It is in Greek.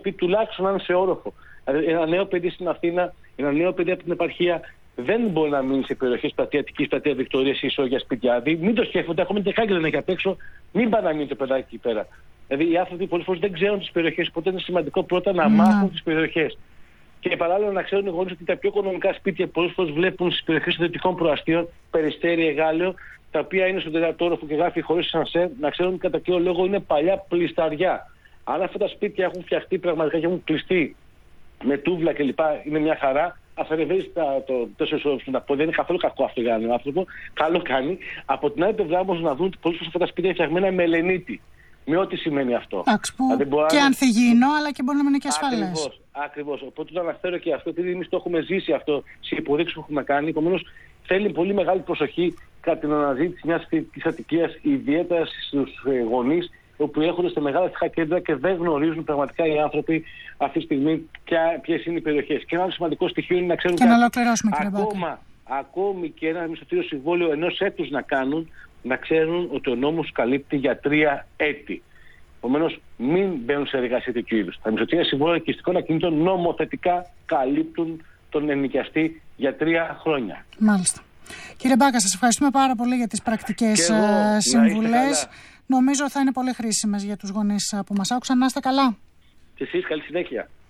πρέπει τουλάχιστον να είναι σε όροφο. Δηλαδή, ένα νέο παιδί στην Αθήνα, ένα νέο παιδί από την επαρχία δεν μπορεί να μείνει σε περιοχές πλατεία Αττικής, πλατεία Βικτωρίας ή ισόγεια σπίτια. Δηλαδή, μην το σκέφτονται, ακόμα και κάγκελα έχει απ' έξω, μην πάνε να μείνει το παιδάκι εκεί πέρα. Δηλαδή, οι άνθρωποι πολλές φορές δεν ξέρουν τις περιοχές, οπότε είναι σημαντικό πρώτα να μάθουν τις περιοχές. Και παράλληλα να ξέρουν οι γονείς ότι τα πιο οικονομικά σπίτια πολλές φορές βλέπουν στις περιοχές των δυτικών προαστίων, Περιστέρι, Εγάλεο, τα οποία είναι στον τέταρτο όροφο και γράφει χωρίς σανσέρ, να ξέρουν ότι κατά κύριο λόγο είναι παλιά πλισταριά. Αν αυτά τα σπίτια έχουν φτιαχτεί πραγματικά και έχουν κλειστεί με τούβλα κλπ., είναι μια χαρά. Αφαιρεβαίνει το 4 ώρες να πω, δεν είναι καθόλου κακό αυτό για έναν άνθρωπο. Καλό κάνει. Από την άλλη πλευρά όμως να δουν ότι πολλές φορές αυτά τα σπίτια είναι φτιαγμένα με ελενίτη. Με ό,τι σημαίνει αυτό. Και ανθυγιεινό, αλλά και μπορεί να είναι και ασφαλές. Ακριβώς. Οπότε το αναφέρω και αυτό, επειδή εμείς το έχουμε ζήσει αυτό σε υποδείξεις που έχουμε κάνει. Επομένως, θέλει πολύ μεγάλη προσοχή κατά την αναζήτηση μιας φοιτητικής κατοικίας, ιδιαίτερα στους γονείς, όπου έρχονται σε μεγάλα αστικά κέντρα και δεν γνωρίζουν πραγματικά οι άνθρωποι αυτή τη στιγμή ποιες είναι οι περιοχές. Και ένα άλλο σημαντικό στοιχείο είναι να ξέρουν και να ολοκληρώσουμε, κύριε Μπάκα. Ακόμη και ένα μισθωτήριο συμβόλαιο ενός έτους να κάνουν, να ξέρουν ότι ο νόμος καλύπτει για 3 έτη. Επομένως, μην μπαίνουν σε εργασία τέτοιου είδους. Τα μισθωτήρια συμβόλαια οικιστικών ακινήτων νομοθετικά καλύπτουν τον ενοικιαστή για 3 χρόνια. Μάλιστα. Κύριε Μπάκα, σας ευχαριστούμε πάρα πολύ για τις πρακτικές συμβουλές. Νομίζω θα είναι πολύ χρήσιμες για τους γονείς που μας άκουσαν. Να είστε καλά. Και εσείς, καλή συνέχεια.